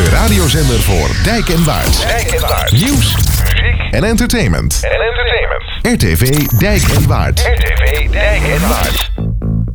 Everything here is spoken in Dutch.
De radiozender voor Dijk en Waard. Nieuws, muziek en entertainment. RTV Dijk en Waard. RTV Dijk en Waard.